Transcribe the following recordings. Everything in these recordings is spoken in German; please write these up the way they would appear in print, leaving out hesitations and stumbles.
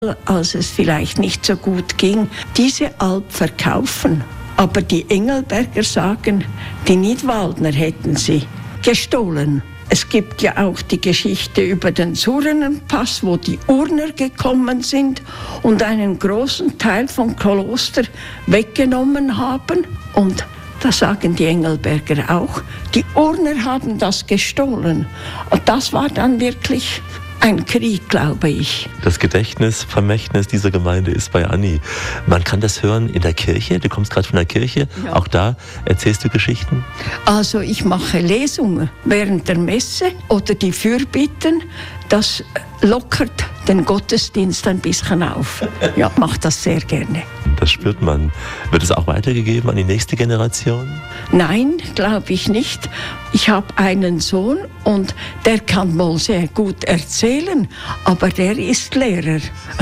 als es vielleicht nicht so gut ging, diese Alp verkaufen. Aber die Engelberger sagen, die Nidwaldner hätten sie gestohlen. Es gibt ja auch die Geschichte über den Surrenenpass, wo die Urner gekommen sind und einen großen Teil vom Kloster weggenommen haben. Und da sagen die Engelberger auch, die Urner haben das gestohlen. Und das war dann wirklich ein Krieg, glaube ich. Das Gedächtnisvermächtnis dieser Gemeinde ist bei Anni. Man kann das hören in der Kirche. Du kommst gerade von der Kirche. Ja. Auch da erzählst du Geschichten? Also ich mache Lesungen während der Messe oder die Fürbitten. Das lockert den Gottesdienst ein bisschen auf. Ja, mache das sehr gerne. Das spürt man. Wird es auch weitergegeben an die nächste Generation? Nein, glaube ich nicht. Ich habe einen Sohn und der kann wohl sehr gut erzählen, aber der ist Lehrer.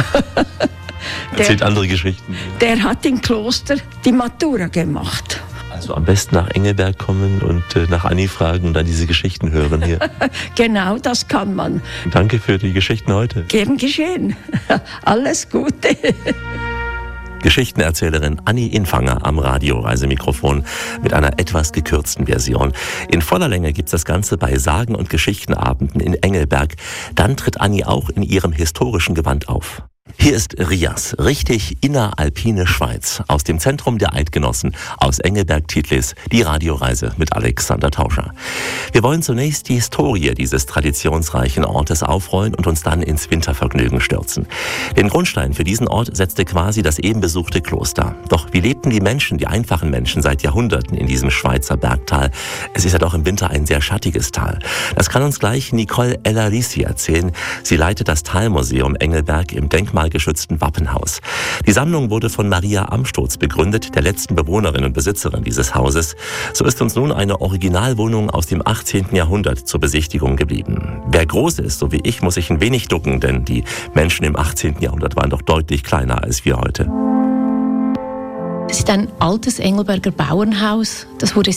Erzählt andere Geschichten. Der hat im Kloster die Matura gemacht. Also am besten nach Engelberg kommen und nach Anni fragen und dann diese Geschichten hören hier. Genau, das kann man. Danke für die Geschichten heute. Gern geschehen. Alles Gute. Geschichtenerzählerin Anni Infanger am Radioreisemikrofon mit einer etwas gekürzten Version. In voller Länge gibt's das Ganze bei Sagen- und Geschichtenabenden in Engelberg. Dann tritt Anni auch in ihrem historischen Gewand auf. Hier ist Rias, richtig inneralpine Schweiz, aus dem Zentrum der Eidgenossen, aus Engelberg-Titlis, die Radioreise mit Alexander Tauscher. Wir wollen zunächst die Historie dieses traditionsreichen Ortes aufrollen und uns dann ins Wintervergnügen stürzen. Den Grundstein für diesen Ort setzte quasi das eben besuchte Kloster. Doch wie lebten die Menschen, die einfachen Menschen, seit Jahrhunderten in diesem Schweizer Bergtal? Es ist ja doch im Winter ein sehr schattiges Tal. Das kann uns gleich Nicole Ellarisi erzählen. Sie leitet das Talmuseum Engelberg im denkmalgeschützten Wappenhaus. Die Sammlung wurde von Maria Amsturz begründet, der letzten Bewohnerin und Besitzerin dieses Hauses. So ist uns nun eine Originalwohnung aus dem 18. Jahrhundert zur Besichtigung geblieben. Wer groß ist, so wie ich, muss sich ein wenig ducken, denn die Menschen im 18. Jahrhundert waren doch deutlich kleiner als wir heute. Es ist ein altes Engelberger Bauernhaus. Das wurde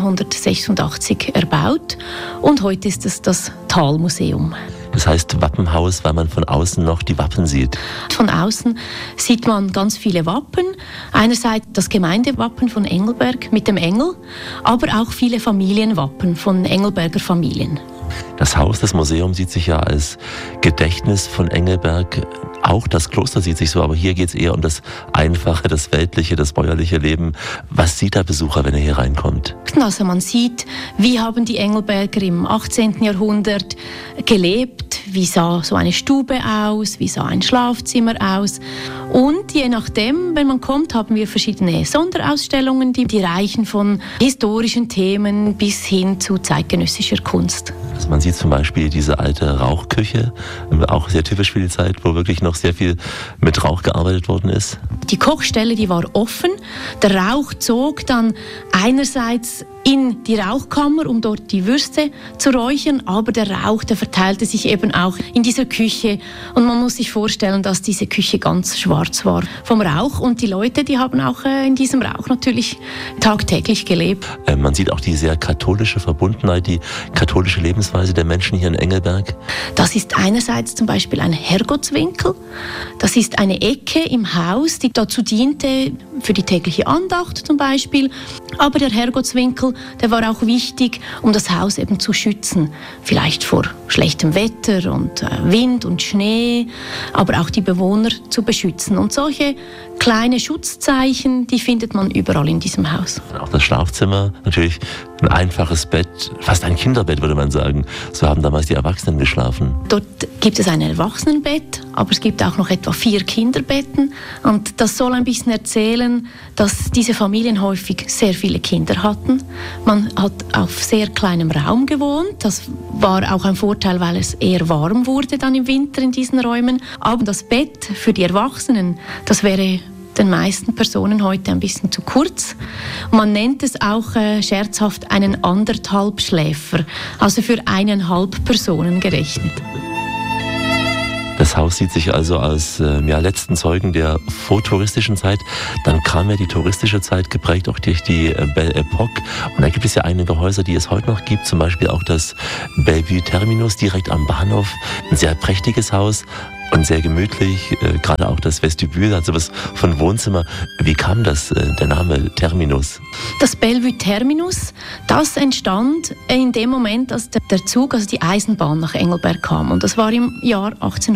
1786 erbaut und heute ist es das Talmuseum. Das heißt Wappenhaus, weil man von außen noch die Wappen sieht. Von außen sieht man ganz viele Wappen. Einerseits das Gemeindewappen von Engelberg mit dem Engel, aber auch viele Familienwappen von Engelberger Familien. Das Haus, das Museum sieht sich ja als Gedächtnis von Engelberg. Auch das Kloster sieht sich so, aber hier geht es eher um das Einfache, das Weltliche, das bäuerliche Leben. Was sieht der Besucher, wenn er hier reinkommt? Also man sieht, wie haben die Engelberger im 18. Jahrhundert gelebt, wie sah so eine Stube aus, wie sah ein Schlafzimmer aus. Und je nachdem, wenn man kommt, haben wir verschiedene Sonderausstellungen, die reichen von historischen Themen bis hin zu zeitgenössischer Kunst. Also man sieht zum Beispiel diese alte Rauchküche, auch sehr typisch für die Zeit, wo wirklich noch sehr viel mit Rauch gearbeitet worden ist. Die Kochstelle, die war offen. Der Rauch zog dann einerseits in die Rauchkammer, um dort die Würste zu räuchern, aber der Rauch, der verteilte sich eben auch in dieser Küche und man muss sich vorstellen, dass diese Küche ganz schwarz war vom Rauch und die Leute, die haben auch in diesem Rauch natürlich tagtäglich gelebt. Man sieht auch die sehr katholische Verbundenheit, die katholische Lebensweise der Menschen hier in Engelberg. Das ist einerseits zum Beispiel ein Herrgottswinkel, das ist eine Ecke im Haus, die dazu diente für die tägliche Andacht zum Beispiel, aber der Herrgottswinkel, der war auch wichtig, um das Haus eben zu schützen. Vielleicht vor schlechtem Wetter und Wind und Schnee, aber auch die Bewohner zu beschützen. Und solche kleine Schutzzeichen, die findet man überall in diesem Haus. Auch das Schlafzimmer, natürlich ein einfaches Bett, fast ein Kinderbett, würde man sagen. So haben damals die Erwachsenen geschlafen. Dort gibt es ein Erwachsenenbett, aber es gibt auch noch etwa 4 Kinderbetten. Und das soll ein bisschen erzählen, dass diese Familien häufig sehr viele Kinder hatten. Man hat auf sehr kleinem Raum gewohnt. Das war auch ein Vorteil, weil es eher warm wurde dann im Winter in diesen Räumen. Aber das Bett für die Erwachsenen, das wäre den meisten Personen heute ein bisschen zu kurz. Man nennt es auch scherzhaft einen Anderthalbschläfer, also für 1,5 Personen gerechnet. Das Haus sieht sich also als letzten Zeugen der vortouristischen Zeit. Dann kam ja die touristische Zeit, geprägt auch durch die Belle Epoque. Und da gibt es ja einige Häuser, die es heute noch gibt. Zum Beispiel auch das Bellevue Terminus direkt am Bahnhof. Ein sehr prächtiges Haus. Und sehr gemütlich, gerade auch das Vestibül hat sowas von Wohnzimmer. Wie kam das, der Name Terminus? Das Bellevue Terminus, das entstand in dem Moment, als der Zug, also die Eisenbahn nach Engelberg kam. Und das war im Jahr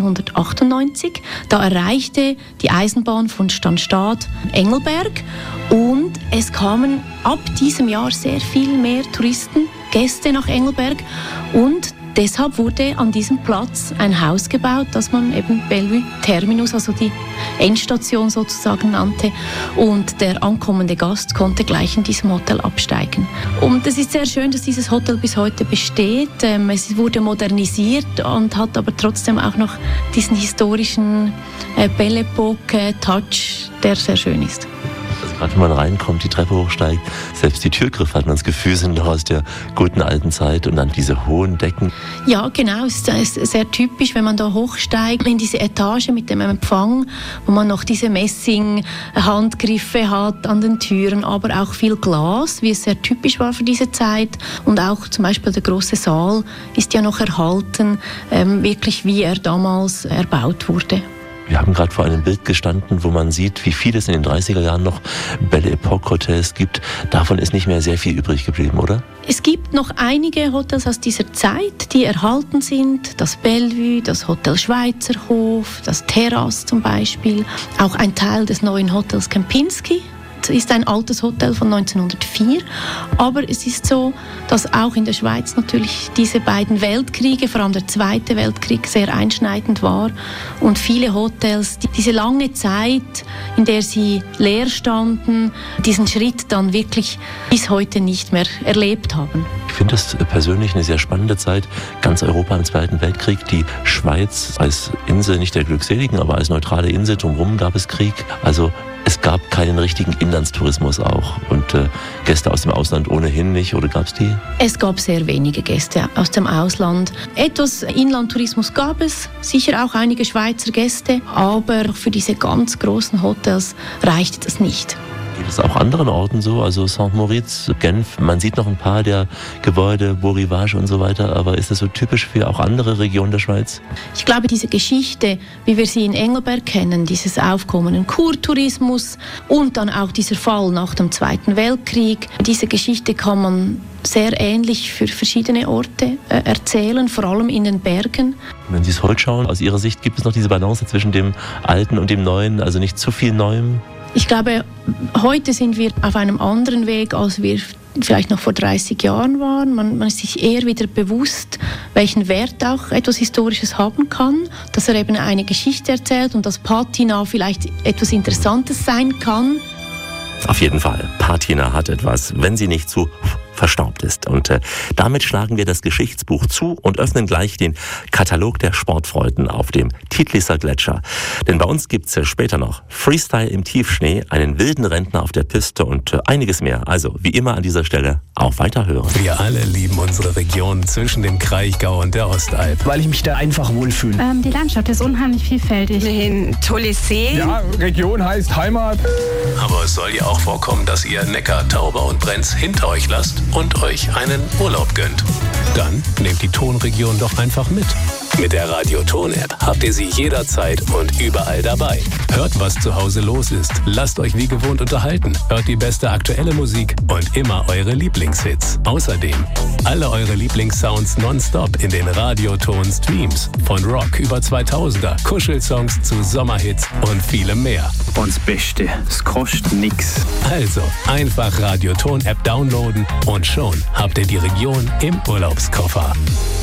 1898. Da erreichte die Eisenbahn von Stanstadt Engelberg und es kamen ab diesem Jahr sehr viel mehr Touristen, Gäste nach Engelberg und deshalb wurde an diesem Platz ein Haus gebaut, das man eben Bellevue Terminus, also die Endstation sozusagen nannte. Und der ankommende Gast konnte gleich in diesem Hotel absteigen. Und es ist sehr schön, dass dieses Hotel bis heute besteht. Es wurde modernisiert und hat aber trotzdem auch noch diesen historischen Belle Epoque-Touch, der sehr schön ist. Also gerade wenn man reinkommt, die Treppe hochsteigt, selbst die Türgriffe hat man das Gefühl, sind noch aus der guten alten Zeit und dann diese hohen Decken. Ja, genau, es ist sehr typisch, wenn man da hochsteigt in diese Etage mit dem Empfang, wo man noch diese Messing-Handgriffe hat an den Türen, aber auch viel Glas, wie es sehr typisch war für diese Zeit. Und auch zum Beispiel der große Saal ist ja noch erhalten, wirklich wie er damals erbaut wurde. Wir haben gerade vor einem Bild gestanden, wo man sieht, wie viel es in den 30er Jahren noch Belle Epoque Hotels gibt. Davon ist nicht mehr sehr viel übrig geblieben, oder? Es gibt noch einige Hotels aus dieser Zeit, die erhalten sind. Das Bellevue, das Hotel Schweizerhof, das Terrasse zum Beispiel. Auch ein Teil des neuen Hotels Kempinski. Ist ein altes Hotel von 1904, aber es ist so, dass auch in der Schweiz natürlich diese beiden Weltkriege, vor allem der Zweite Weltkrieg, sehr einschneidend war und viele Hotels diese lange Zeit, in der sie leer standen, diesen Schritt dann wirklich bis heute nicht mehr erlebt haben. Ich finde das persönlich eine sehr spannende Zeit. Ganz Europa im Zweiten Weltkrieg, die Schweiz als Insel, nicht der Glückseligen, aber als neutrale Insel, drumherum gab es Krieg. Also es gab keinen richtigen Inlandstourismus auch und Gäste aus dem Ausland ohnehin nicht, oder gab es die? Es gab sehr wenige Gäste aus dem Ausland. Etwas Inlandtourismus gab es, sicher auch einige Schweizer Gäste, aber für diese ganz großen Hotels reichte das nicht. Geht es auch anderen Orten so, also Saint-Moritz, Genf, man sieht noch ein paar der Gebäude, Beau Rivage und so weiter, aber ist das so typisch für auch andere Regionen der Schweiz? Ich glaube, diese Geschichte, wie wir sie in Engelberg kennen, dieses Aufkommen im Kurtourismus und dann auch dieser Fall nach dem Zweiten Weltkrieg, diese Geschichte kann man sehr ähnlich für verschiedene Orte erzählen, vor allem in den Bergen. Wenn Sie es heute schauen, aus Ihrer Sicht gibt es noch diese Balance zwischen dem Alten und dem Neuen, also nicht zu viel Neuem? Ich glaube, heute sind wir auf einem anderen Weg, als wir vielleicht noch vor 30 Jahren waren. Man ist sich eher wieder bewusst, welchen Wert auch etwas Historisches haben kann, dass er eben eine Geschichte erzählt und dass Patina vielleicht etwas Interessantes sein kann. Auf jeden Fall, Patina hat etwas, wenn sie nicht zu verstaubt ist. Und damit schlagen wir das Geschichtsbuch zu und öffnen gleich den Katalog der Sportfreuden auf dem Titlisser Gletscher. Denn bei uns gibt's später noch Freestyle im Tiefschnee, einen wilden Rentner auf der Piste und einiges mehr. Also wie immer an dieser Stelle auch weiterhören. Wir alle lieben unsere Region zwischen dem Kraichgau und der Ostalb. Weil ich mich da einfach wohlfühle. Die Landschaft ist unheimlich vielfältig. Ein tolles See. Ja, Region heißt Heimat. Aber es soll ja auch vorkommen, dass ihr Neckar, Tauber und Brenz hinter euch lasst und euch einen Urlaub gönnt. Dann nehmt die Tonregion doch einfach mit. Mit der Radio-Ton-App habt ihr sie jederzeit und überall dabei. Hört, was zu Hause los ist. Lasst euch wie gewohnt unterhalten. Hört die beste aktuelle Musik und immer eure Lieblingshits. Außerdem alle eure Lieblingssounds nonstop in den Radio-Ton-Streams. Von Rock über 2000er, Kuschelsongs zu Sommerhits und vielem mehr. Und das Beste, es kostet nix. Also einfach Radio-Ton-App downloaden und schon habt ihr die Region im Urlaubskoffer.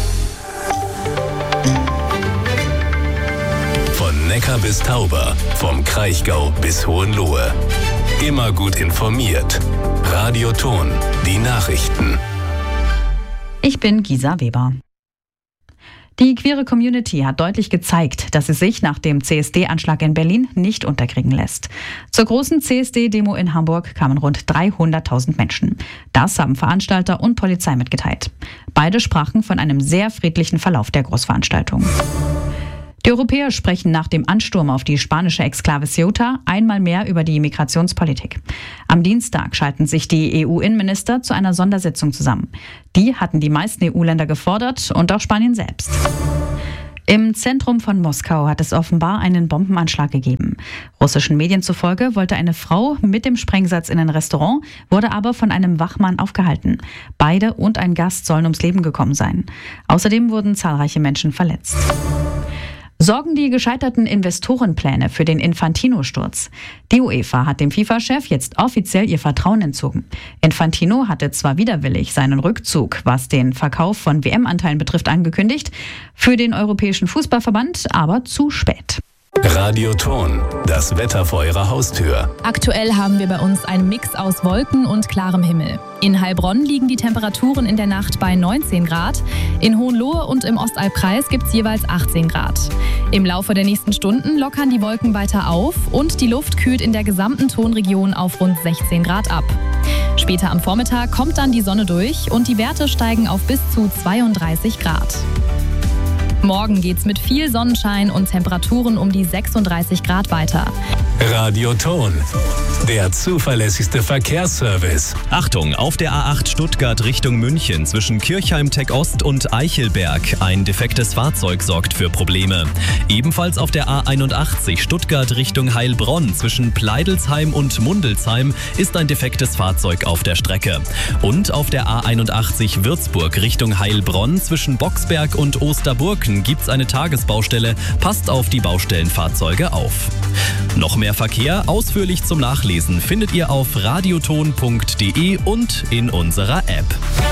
Von Neckar bis Tauber, vom Kraichgau bis Hohenlohe. Immer gut informiert. Radio Ton, die Nachrichten. Ich bin Gisa Weber. Die queere Community hat deutlich gezeigt, dass es sich nach dem CSD-Anschlag in Berlin nicht unterkriegen lässt. Zur großen CSD-Demo in Hamburg kamen rund 300.000 Menschen. Das haben Veranstalter und Polizei mitgeteilt. Beide sprachen von einem sehr friedlichen Verlauf der Großveranstaltung. Die Europäer sprechen nach dem Ansturm auf die spanische Exklave Ceuta einmal mehr über die Migrationspolitik. Am Dienstag schalten sich die EU-Innenminister zu einer Sondersitzung zusammen. Die hatten die meisten EU-Länder gefordert und auch Spanien selbst. Im Zentrum von Moskau hat es offenbar einen Bombenanschlag gegeben. Russischen Medien zufolge wollte eine Frau mit dem Sprengsatz in ein Restaurant, wurde aber von einem Wachmann aufgehalten. Beide und ein Gast sollen ums Leben gekommen sein. Außerdem wurden zahlreiche Menschen verletzt. Sorgen die gescheiterten Investorenpläne für den Infantino-Sturz? Die UEFA hat dem FIFA-Chef jetzt offiziell ihr Vertrauen entzogen. Infantino hatte zwar widerwillig seinen Rückzug, was den Verkauf von WM-Anteilen betrifft, angekündigt, für den Europäischen Fußballverband aber zu spät. Radioton, das Wetter vor Ihrer Haustür. Aktuell haben wir bei uns einen Mix aus Wolken und klarem Himmel. In Heilbronn liegen die Temperaturen in der Nacht bei 19 Grad. In Hohenlohe und im Ostalbkreis gibt es jeweils 18 Grad. Im Laufe der nächsten Stunden lockern die Wolken weiter auf und die Luft kühlt in der gesamten Tonregion auf rund 16 Grad ab. Später am Vormittag kommt dann die Sonne durch und die Werte steigen auf bis zu 32 Grad. Morgen geht's mit viel Sonnenschein und Temperaturen um die 36 Grad weiter. Radioton, der zuverlässigste Verkehrsservice. Achtung, auf der A8 Stuttgart Richtung München zwischen Kirchheim-Tech Ost und Eichelberg. Ein defektes Fahrzeug sorgt für Probleme. Ebenfalls auf der A81 Stuttgart Richtung Heilbronn zwischen Pleidelsheim und Mundelsheim ist ein defektes Fahrzeug auf der Strecke. Und auf der A81 Würzburg Richtung Heilbronn zwischen Boxberg und Osterburken gibt's eine Tagesbaustelle. Passt auf die Baustellenfahrzeuge auf. Noch mehr Verkehr ausführlich zum Nachlesen findet ihr auf radioton.de und in unserer App.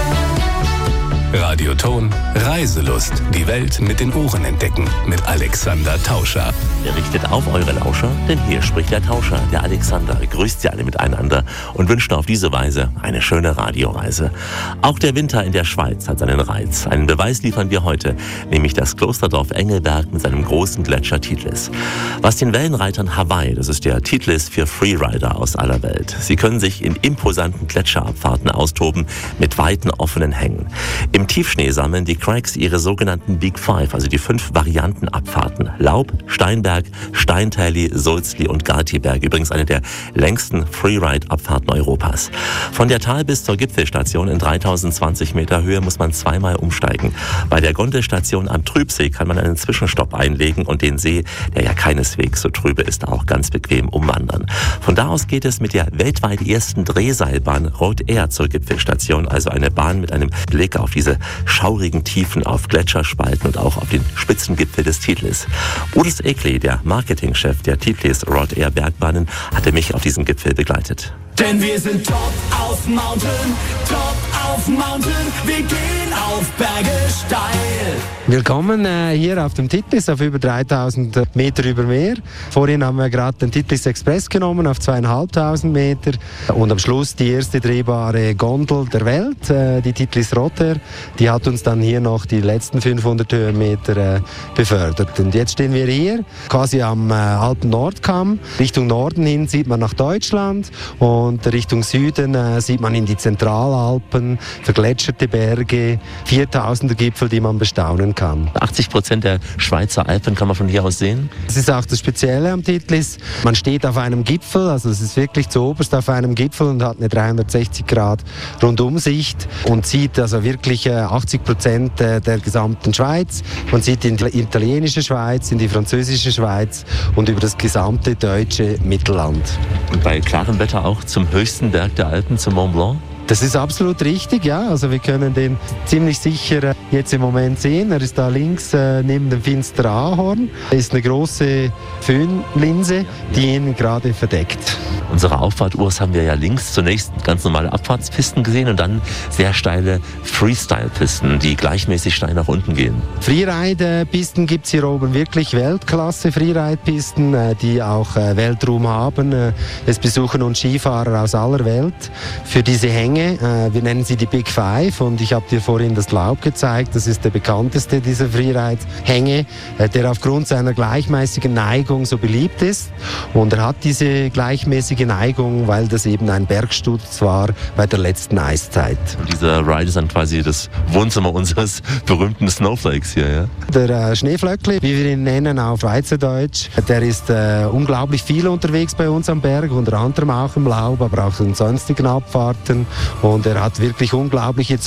Radioton, Reiselust. Die Welt mit den Ohren entdecken. Mit Alexander Tauscher. Ihr richtet auf eure Lauscher, denn hier spricht der Tauscher, der Alexander. Grüßt sie alle miteinander und wünscht auf diese Weise eine schöne Radioreise. Auch der Winter in der Schweiz hat seinen Reiz. Einen Beweis liefern wir heute, nämlich das Klosterdorf Engelberg mit seinem großen Gletscher Titlis. Was den Wellenreitern Hawaii, das ist der Titlis für Freerider aus aller Welt. Sie können sich in imposanten Gletscherabfahrten austoben mit weiten offenen Hängen. Im Tiefschnee sammeln die Cracks ihre sogenannten Big Five, also die 5 Variantenabfahrten. Laub, Steinberg, Steintäli, Sulzli und Gartiberg. Übrigens eine der längsten Freeride-Abfahrten Europas. Von der Tal bis zur Gipfelstation in 3020 Meter Höhe muss man zweimal umsteigen. Bei der Gondelstation am Trübsee kann man einen Zwischenstopp einlegen und den See, der ja keineswegs so trübe ist, auch ganz bequem umwandern. Von da aus geht es mit der weltweit ersten Drehseilbahn Road Air zur Gipfelstation, also eine Bahn mit einem Blick auf diese schaurigen Tiefen, auf Gletscherspalten und auch auf den Spitzengipfel des Titlis. Ulis Ekli, der Marketingchef der Titlis Road Air Bergbahnen, hatte mich auf diesen Gipfel begleitet. Denn wir sind top auf Mountain, wir gehen auf Berge steil. Willkommen hier auf dem Titlis auf über 3000 Meter über Meer. Vorhin haben wir gerade den Titlis Express genommen auf 2500 Meter und am Schluss die erste drehbare Gondel der Welt, die Titlis Road Air. Die hat uns dann hier noch die letzten 500 Höhenmeter befördert. Und jetzt stehen wir hier quasi am Alpen-Nordkamm. Richtung Norden hin sieht man nach Deutschland und Richtung Süden sieht man in die Zentralalpen, vergletscherte Berge, 4000er Gipfel, die man bestaunen kann. 80% der Schweizer Alpen kann man von hier aus sehen? Das ist auch das Spezielle am Titlis. Man steht auf einem Gipfel, also es ist wirklich zuoberst auf einem Gipfel und hat eine 360 Grad Rundumsicht und sieht also wirklich 80% der gesamten Schweiz. Man sieht in die italienische Schweiz, in die französische Schweiz und über das gesamte deutsche Mittelland. Und bei klarem Wetter auch zum höchsten Berg der Alpen, zum Mont Blanc? Das ist absolut richtig, ja. Also wir können den ziemlich sicher jetzt im Moment sehen. Er ist da links neben dem Finsterer Ahorn. Es ist eine große Föhnlinse, die ihn gerade verdeckt. Unsere Auffahrt, Urs, haben wir ja links zunächst ganz normale Abfahrtspisten gesehen und dann sehr steile Freestyle-Pisten, die gleichmäßig steil nach unten gehen. Freeride-Pisten gibt es hier oben wirklich Weltklasse Freeride-Pisten, die auch Weltruhm haben. Es besuchen uns Skifahrer aus aller Welt für diese Hänge. Wir nennen sie die Big Five und ich habe dir vorhin das Laub gezeigt. Das ist der bekannteste dieser Freeride-Hänge, der aufgrund seiner gleichmäßigen Neigung so beliebt ist. Und er hat diese gleichmäßige lustige Neigung, weil das eben ein Bergsturz war bei der letzten Eiszeit. Und dieser Ride ist dann quasi das Wohnzimmer unseres berühmten Snowflakes hier, ja? Der Schneeflöckli, wie wir ihn nennen auf Schweizerdeutsch, der ist unglaublich viel unterwegs bei uns am Berg, unter anderem auch im Laub, aber auch in sonstigen Abfahrten. Und er hat wirklich unglaubliche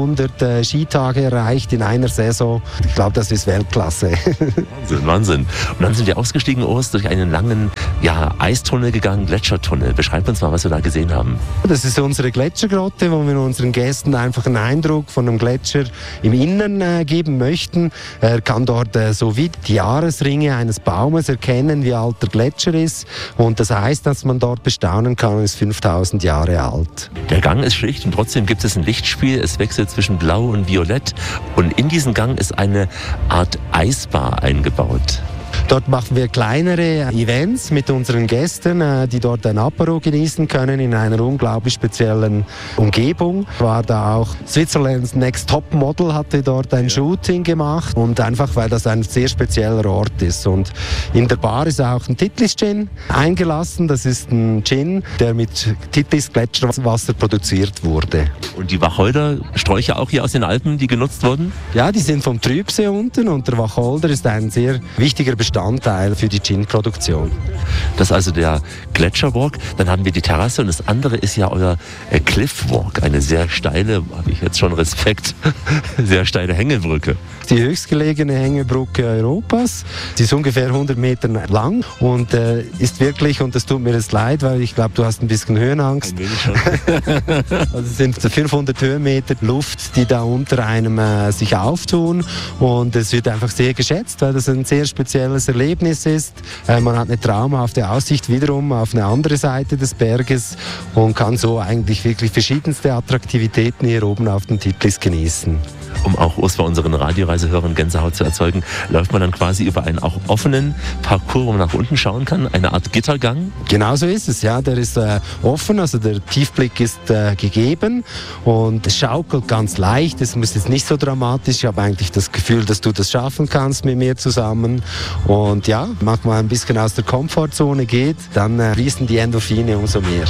200 Skitage erreicht in einer Saison. Ich glaube, das ist Weltklasse. Wahnsinn. Und dann sind wir ausgestiegen, Urs, durch einen langen Eistunnel gegangen, Gletschertunnel. Beschreib uns mal, was wir da gesehen haben. Das ist unsere Gletschergrotte, wo wir unseren Gästen einfach einen Eindruck von einem Gletscher im Innern geben möchten. Er kann dort so wie die Jahresringe eines Baumes erkennen, wie alt der Gletscher ist. Und das heißt, dass man dort bestaunen kann, ist 5000 Jahre alt. Der Gang ist schlicht und trotzdem gibt es ein Lichtspiel. Es wechselt zwischen Blau und Violett. Und in diesen Gang ist eine Art Eisbar eingebaut. Dort machen wir kleinere Events mit unseren Gästen, die dort ein Apero genießen können in einer unglaublich speziellen Umgebung. War da auch Switzerland's Next Top Model hatte dort ein Shooting gemacht und einfach, weil das ein sehr spezieller Ort ist. Und in der Bar ist auch ein Titlis Gin eingelassen. Das ist ein Gin, der mit Titlis Gletscherwasser produziert wurde. Und die Wacholdersträucher auch hier aus den Alpen, die genutzt wurden? Ja, die sind vom Trübsee unten und der Wacholder ist ein sehr wichtiger Bestandteil für die Gin-Produktion. Das ist also der Gletscherwalk. Dann haben wir die Terrasse und das andere ist ja euer Cliffwalk. Eine sehr steile, habe ich jetzt schon Respekt, sehr steile Hängebrücke. Die höchstgelegene Hängebrücke Europas. Sie ist ungefähr 100 Meter lang und ist wirklich, und das tut mir jetzt leid, weil ich glaube, du hast ein bisschen Höhenangst. Ein wenig schon. Also es sind 500 Höhenmeter Luft, die da unter einem sich auftun und es wird einfach sehr geschätzt, weil das ein sehr spezielles Erlebnis ist. Man hat eine traumhafte Aussicht wiederum auf eine andere Seite des Berges und kann so eigentlich wirklich verschiedenste Attraktivitäten hier oben auf dem Titlis genießen. Um auch bei unseren Radioreisehörern Gänsehaut zu erzeugen, läuft man dann quasi über einen auch offenen Parcours, wo man nach unten schauen kann, eine Art Gittergang? Genau so ist es, ja. Der ist offen, also der Tiefblick ist gegeben und es schaukelt ganz leicht. Es ist jetzt nicht so dramatisch. Ich habe eigentlich das Gefühl, dass du das schaffen kannst mit mir zusammen. Und ja, wenn man ein bisschen aus der Komfortzone geht, dann fließen die Endorphine umso mehr.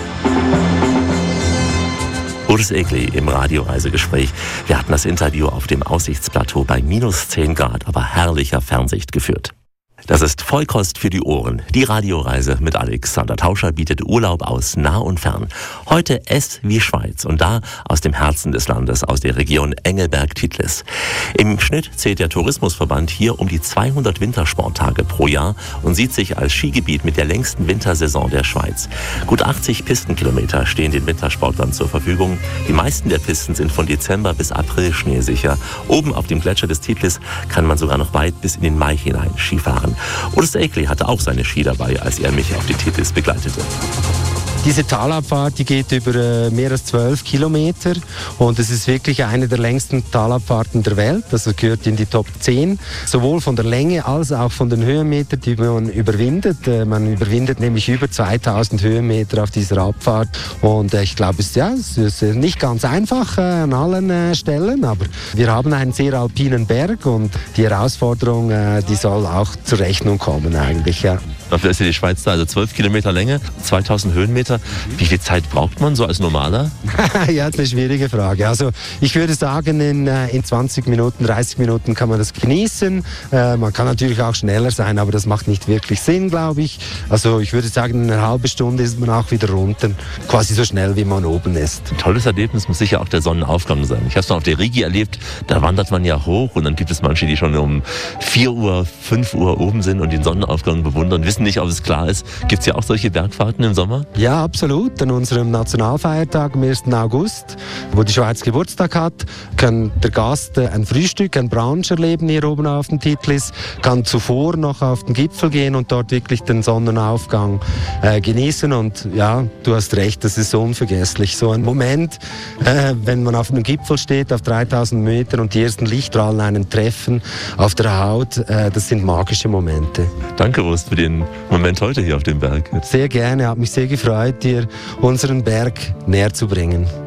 Urs Egli im Radioreisegespräch. Wir hatten das Interview auf dem Aussichtsplateau bei minus 10 Grad, aber herrlicher Fernsicht geführt. Das ist Vollkost für die Ohren. Die Radioreise mit Alexander Tauscher bietet Urlaub aus nah und fern. Heute S wie Schweiz und da aus dem Herzen des Landes, aus der Region Engelberg-Titlis. Im Schnitt zählt der Tourismusverband hier um die 200 Wintersporttage pro Jahr und sieht sich als Skigebiet mit der längsten Wintersaison der Schweiz. Gut 80 Pistenkilometer stehen den Wintersportlern zur Verfügung. Die meisten der Pisten sind von Dezember bis April schneesicher. Oben auf dem Gletscher des Titlis kann man sogar noch weit bis in den Mai hinein Skifahren. Urs Egli hatte auch seine Ski dabei, als er mich auf die Titlis begleitete. Diese Talabfahrt, die geht über mehr als 12 Kilometer und es ist wirklich eine der längsten Talabfahrten der Welt. Das gehört in die Top 10, sowohl von der Länge als auch von den Höhenmetern, die man überwindet. Man überwindet nämlich über 2000 Höhenmeter auf dieser Abfahrt und ich glaube, es ist nicht ganz einfach an allen Stellen, aber wir haben einen sehr alpinen Berg und die Herausforderung, die soll auch zur Rechnung kommen eigentlich, ja. Dafür ist ja die Schweiz da, also 12 Kilometer Länge, 2000 Höhenmeter. Wie viel Zeit braucht man so als Normaler? Ja, das ist eine schwierige Frage. Also ich würde sagen, in 20 Minuten, 30 Minuten kann man das genießen. Man kann natürlich auch schneller sein, aber das macht nicht wirklich Sinn, glaube ich. Also ich würde sagen, in einer halben Stunde ist man auch wieder runter. Quasi so schnell, wie man oben ist. Ein tolles Erlebnis muss sicher auch der Sonnenaufgang sein. Ich habe es noch auf der Rigi erlebt, da wandert man ja hoch und dann gibt es manche, die schon um 4 Uhr, 5 Uhr oben sind und den Sonnenaufgang bewundern. Wissen nicht, ob es klar ist. Gibt es ja auch solche Bergfahrten im Sommer? Ja, absolut. An unserem Nationalfeiertag am 1. August, wo die Schweiz Geburtstag hat, kann der Gast ein Frühstück, ein Brunch erleben hier oben auf dem Titlis, kann zuvor noch auf den Gipfel gehen und dort wirklich den Sonnenaufgang genießen. Und ja, du hast recht, das ist so unvergesslich. So ein Moment, wenn man auf einem Gipfel steht, auf 3000 Meter und die ersten Lichtstrahlen einen treffen auf der Haut, das sind magische Momente. Danke, Urs, für den Moment heute hier auf dem Berg. Sehr gerne, hat mich sehr gefreut, dir unseren Berg näher zu bringen.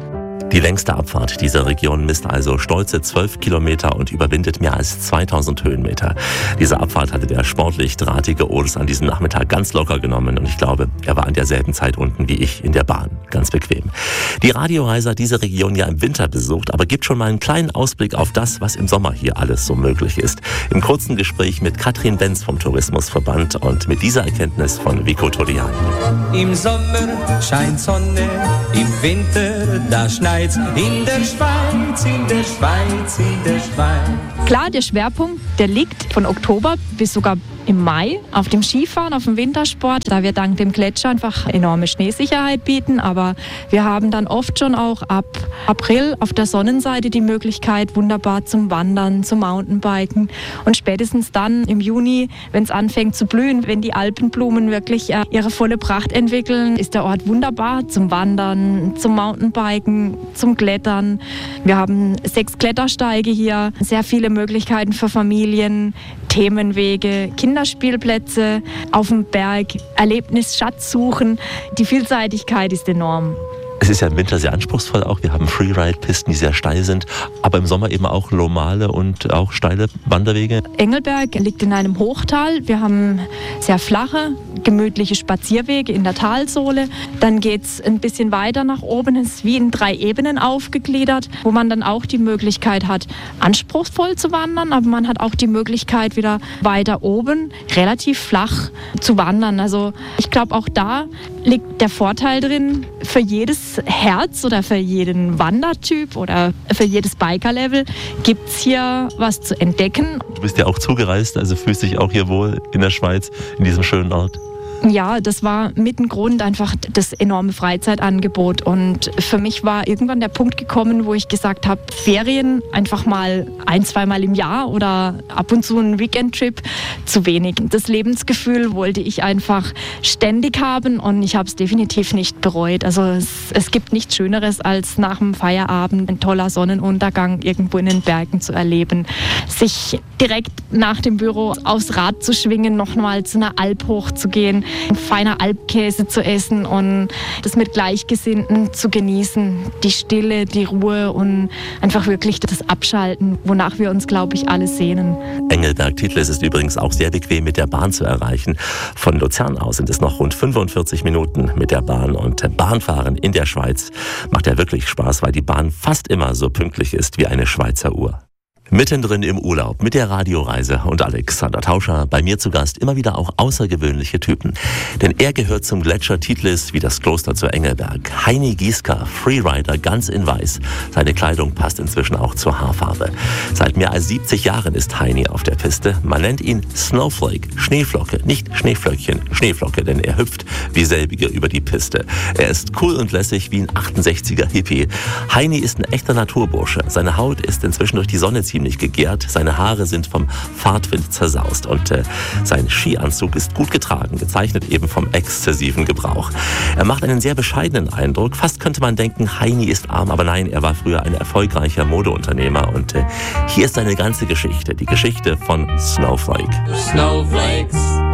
Die längste Abfahrt dieser Region misst also stolze 12 Kilometer und überwindet mehr als 2000 Höhenmeter. Diese Abfahrt hatte der sportlich drahtige Odes an diesem Nachmittag ganz locker genommen und ich glaube, er war an derselben Zeit unten wie ich in der Bahn. Ganz bequem. Die Radioreise hat diese Region ja im Winter besucht, aber gibt schon mal einen kleinen Ausblick auf das, was im Sommer hier alles so möglich ist. Im kurzen Gespräch mit Katrin Benz vom Tourismusverband und mit dieser Erkenntnis von Vico Torriani. Im Sommer scheint Sonne, im Winter da schneit in der Schweiz, in der Schweiz, in der Schweiz. Klar, der Schwerpunkt, der liegt von Oktober bis sogar im Mai auf dem Skifahren, auf dem Wintersport, da wir dank dem Gletscher einfach enorme Schneesicherheit bieten. Aber wir haben dann oft schon auch ab April auf der Sonnenseite die Möglichkeit, wunderbar zum Wandern, zum Mountainbiken. Und spätestens dann im Juni, wenn es anfängt zu blühen, wenn die Alpenblumen wirklich ihre volle Pracht entwickeln, ist der Ort wunderbar zum Wandern, zum Mountainbiken, zum Klettern. Wir haben 6 Klettersteige hier, sehr viele Möglichkeiten für Familien, Themenwege, Kinderspielplätze auf dem Berg, Erlebnisschatz suchen. Die Vielseitigkeit ist enorm. Es ist ja im Winter sehr anspruchsvoll auch. Wir haben Freeride-Pisten, die sehr steil sind, aber im Sommer eben auch normale und auch steile Wanderwege. Engelberg liegt in einem Hochtal. Wir haben sehr flache, gemütliche Spazierwege in der Talsohle. Dann geht es ein bisschen weiter nach oben. Es ist wie in 3 Ebenen aufgegliedert, wo man dann auch die Möglichkeit hat, anspruchsvoll zu wandern, aber man hat auch die Möglichkeit, wieder weiter oben relativ flach zu wandern. Also ich glaube, auch da liegt der Vorteil drin, für jedes Herz oder für jeden Wandertyp oder für jedes Biker-Level gibt es hier was zu entdecken. Du bist ja auch zugereist, also fühlst dich auch hier wohl in der Schweiz, in diesem schönen Ort. Ja, das war mit ein Grund einfach das enorme Freizeitangebot und für mich war irgendwann der Punkt gekommen, wo ich gesagt habe, Ferien einfach mal 1-2 Mal im Jahr oder ab und zu ein Weekend-Trip zu wenig. Das Lebensgefühl wollte ich einfach ständig haben und ich habe es definitiv nicht bereut. Also es gibt nichts Schöneres, als nach dem Feierabend ein toller Sonnenuntergang irgendwo in den Bergen zu erleben, sich direkt nach dem Büro aufs Rad zu schwingen, nochmal zu einer Alp hochzugehen, ein feiner Alpkäse zu essen und das mit Gleichgesinnten zu genießen. Die Stille, die Ruhe und einfach wirklich das Abschalten, wonach wir uns, glaube ich, alle sehnen. Engelberg-Titlis ist übrigens auch sehr bequem mit der Bahn zu erreichen. Von Luzern aus sind es noch rund 45 Minuten mit der Bahn und Bahnfahren in der Schweiz macht ja wirklich Spaß, weil die Bahn fast immer so pünktlich ist wie eine Schweizer Uhr. Mittendrin im Urlaub mit der Radioreise und Alexander Tauscher, bei mir zu Gast immer wieder auch außergewöhnliche Typen. Denn er gehört zum Gletscher Titlis wie das Kloster zu Engelberg. Heini Gieska, Freerider, ganz in weiß. Seine Kleidung passt inzwischen auch zur Haarfarbe. Seit mehr als 70 Jahren ist Heini auf der Piste. Man nennt ihn Snowflake, Schneeflocke, nicht Schneeflöckchen, Schneeflocke, denn er hüpft wie selbige über die Piste. Er ist cool und lässig wie ein 68er Hippie. Heini ist ein echter Naturbursche. Seine Haut ist inzwischen durch die Sonne ziemlich gegärt, seine Haare sind vom Fahrtwind zersaust und sein Skianzug ist gut getragen, gezeichnet eben vom exzessiven Gebrauch. Er macht einen sehr bescheidenen Eindruck, fast könnte man denken, Heini ist arm, aber nein, er war früher ein erfolgreicher Modeunternehmer und hier ist seine ganze Geschichte, die Geschichte von Snowflake. Snowflakes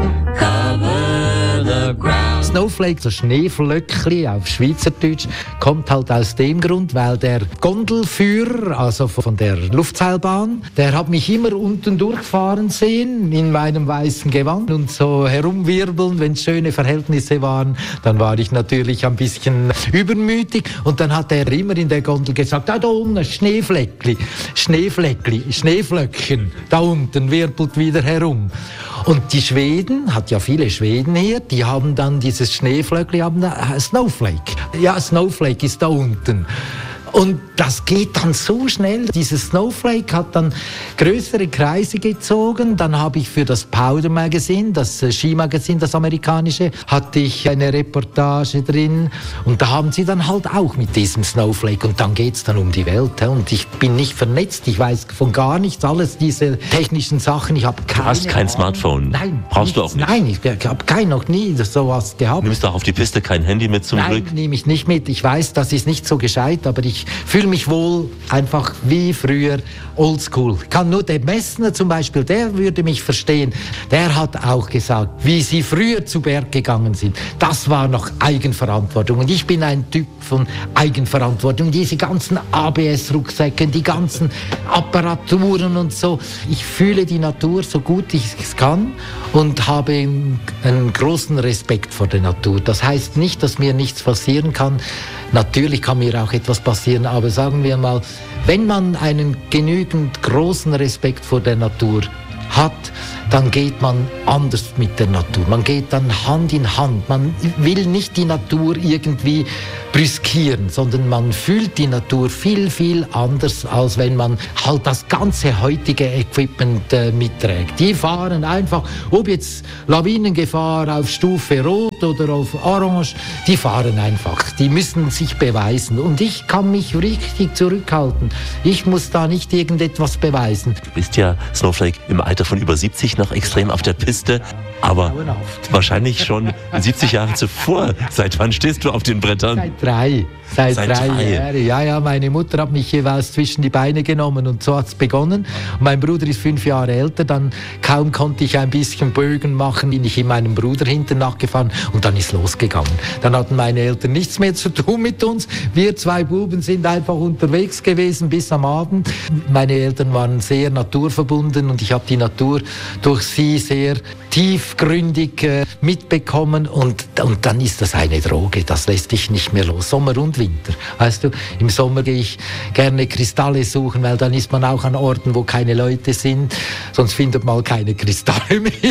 cover the ground. Snowflake, so Schneeflöckli auf Schweizerdeutsch, kommt halt aus dem Grund, weil der Gondelführer, also von der Luftseilbahn, der hat mich immer unten durchfahren sehen in meinem weißen Gewand und so herumwirbeln, wenn es schöne Verhältnisse waren. Dann war ich natürlich ein bisschen übermütig und dann hat er immer in der Gondel gesagt, da unten Schneefleckli, Schneeflöckchen, da unten wirbelt wieder herum. Und die Schweden, hat ja viele Schweden hier, die haben dann dieses Schneeflöckli, haben Snowflake. Ja, Snowflake ist da unten. Und das geht dann so schnell. Dieses Snowflake hat dann größere Kreise gezogen. Dann habe ich für das Powder Magazine, das Skimagazin, das amerikanische, hatte ich eine Reportage drin. Und da haben sie dann halt auch mit diesem Snowflake. Und dann geht's dann um die Welt. Und ich bin nicht vernetzt. Ich weiß von gar nichts. Alles diese technischen Sachen. Ich habe keine Du hast kein Smartphone? Nein. Brauchst du auch nicht? Nein, ich habe noch nie sowas gehabt. Du nimmst doch auf die Piste kein Handy mit zum Glück? Nein, nehme ich nicht mit. Ich weiß, das ist nicht so gescheit, aber ich ich fühle mich wohl, einfach wie früher, oldschool. Kann nur der Messner zum Beispiel, der würde mich verstehen. Der hat auch gesagt, wie sie früher zu Berg gegangen sind, das war noch Eigenverantwortung. Und ich bin ein Typ von Eigenverantwortung. Diese ganzen ABS-Rucksäcke, die ganzen Apparaturen und so. Ich fühle die Natur so gut ich es kann und habe einen großen Respekt vor der Natur. Das heißt nicht, dass mir nichts passieren kann. Natürlich kann mir auch etwas passieren, aber sagen wir mal, wenn man einen genügend großen Respekt vor der Natur hat, dann geht man anders mit der Natur. Man geht dann Hand in Hand. Man will nicht die Natur irgendwie brüskieren, sondern man fühlt die Natur viel, viel anders, als wenn man halt das ganze heutige Equipment mitträgt. Die fahren einfach, ob jetzt Lawinengefahr auf Stufe Rot oder auf Orange, die fahren einfach. Die müssen sich beweisen. Und ich kann mich richtig zurückhalten. Ich muss da nicht irgendetwas beweisen. Du bist ja, Snowflake, im Alter von über 70 noch extrem auf der Piste, aber wahrscheinlich schon 70 Jahre zuvor. Seit wann stehst du auf den Brettern? Seit drei Jahren. Ja, meine Mutter hat mich jeweils zwischen die Beine genommen und so hat es begonnen. Und mein Bruder ist 5 Jahre älter, dann kaum konnte ich ein bisschen Bögen machen, bin ich in meinem Bruder hinten nachgefahren und dann ist losgegangen. Dann hatten meine Eltern nichts mehr zu tun mit uns. Wir 2 Buben sind einfach unterwegs gewesen bis am Abend. Meine Eltern waren sehr naturverbunden und ich habe die Natur durch sie sehr tiefgründig mitbekommen und dann ist das eine Droge, das lässt dich nicht mehr los. Sommer und Winter. Weißt du, im Sommer gehe ich gerne Kristalle suchen, weil dann ist man auch an Orten, wo keine Leute sind, sonst findet man keine Kristalle mehr.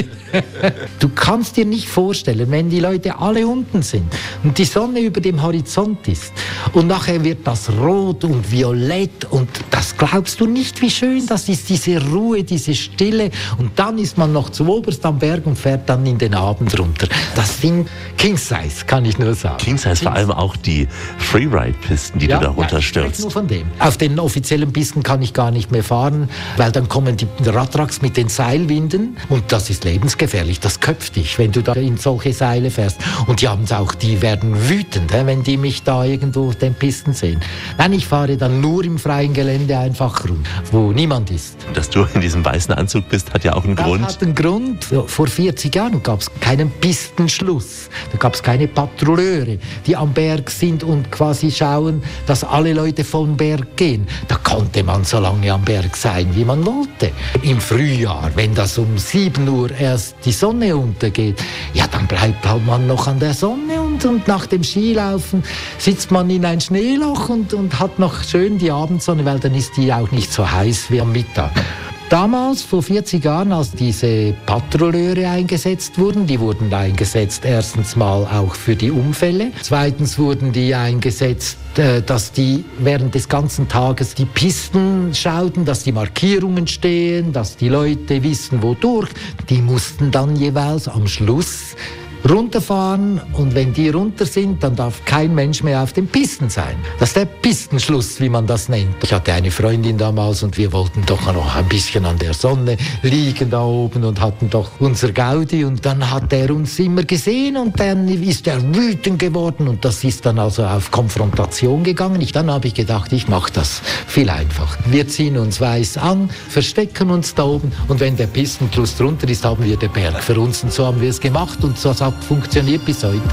Du kannst dir nicht vorstellen, wenn die Leute alle unten sind und die Sonne über dem Horizont ist und nachher wird das rot und violett und das glaubst du nicht, wie schön das ist, diese Ruhe, diese Stille und dann ist man noch zu oberst am Berg und fährt dann in den Abend runter. Das sind King Size, kann ich nur sagen. King Size, vor allem auch die Freeride-Pisten, die du da runterstürzt. Nur von dem. Auf den offiziellen Pisten kann ich gar nicht mehr fahren, weil dann kommen die Radtracks mit den Seilwinden und das ist lebensgefährlich. Das köpft dich, wenn du da in solche Seile fährst. Und die werden wütend, wenn die mich da irgendwo auf den Pisten sehen. Nein, ich fahre dann nur im freien Gelände einfach rum, wo niemand ist. Dass du in diesem weißen Anzug bist, hat ja auch einen Grund. Das hat einen Grund. Vor 40 Jahren gab es keinen Pistenschluss. Da gab es keine Patrouilleure, die am Berg sind und quasi schauen, dass alle Leute vom Berg gehen. Da konnte man so lange am Berg sein, wie man wollte. Im Frühjahr, wenn das um 7 Uhr erst die Sonne untergeht, ja, dann bleibt halt man noch an der Sonne und nach dem Skilaufen sitzt man in ein Schneeloch und hat noch schön die Abendsonne, weil dann ist die auch nicht so heiß wie am Mittag. Damals, vor 40 Jahren, als diese Patrouilleure eingesetzt wurden, die wurden eingesetzt erstens mal auch für die Unfälle. Zweitens wurden die eingesetzt, dass die während des ganzen Tages die Pisten schauten, dass die Markierungen stehen, dass die Leute wissen, wodurch. Die mussten dann jeweils am Schluss runterfahren und wenn die runter sind, dann darf kein Mensch mehr auf den Pisten sein. Das ist der Pistenschluss, wie man das nennt. Ich hatte eine Freundin damals und wir wollten doch noch ein bisschen an der Sonne liegen da oben und hatten doch unser Gaudi und dann hat er uns immer gesehen und dann ist er wütend geworden und das ist dann also auf Konfrontation gegangen. Dann habe ich gedacht, ich mache das viel einfacher. Wir ziehen uns weiß an, verstecken uns da oben und wenn der Pistenschluss drunter ist, haben wir den Berg für uns und so haben wir es gemacht und so hat funktioniert bis heute.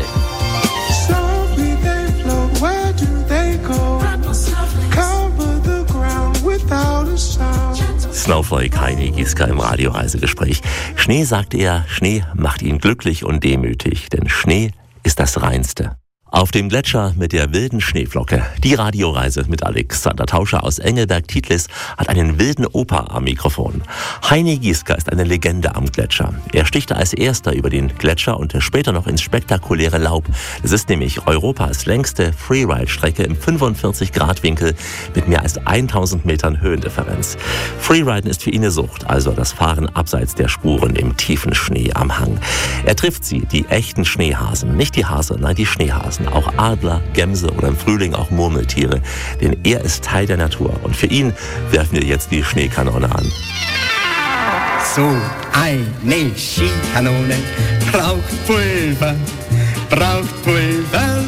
Snowflake, Heini Gieska im Radioreisegespräch. Schnee, sagt er, Schnee macht ihn glücklich und demütig, denn Schnee ist das Reinste. Auf dem Gletscher mit der wilden Schneeflocke. Die Radioreise mit Alexander Tauscher aus Engelberg-Titlis hat einen wilden Opa am Mikrofon. Heini Gieska ist eine Legende am Gletscher. Er stichte als erster über den Gletscher und später noch ins spektakuläre Laub. Es ist nämlich Europas längste Freeride-Strecke im 45-Grad-Winkel mit mehr als 1000 Metern Höhendifferenz. Freeriden ist für ihn eine Sucht, also das Fahren abseits der Spuren im tiefen Schnee am Hang. Er trifft sie, die echten Schneehasen. Nicht die Hase, nein, die Schneehasen. Auch Adler, Gämse oder im Frühling auch Murmeltiere. Denn er ist Teil der Natur. Und für ihn werfen wir jetzt die Schneekanone an. So eine Skikanone braucht Pulver,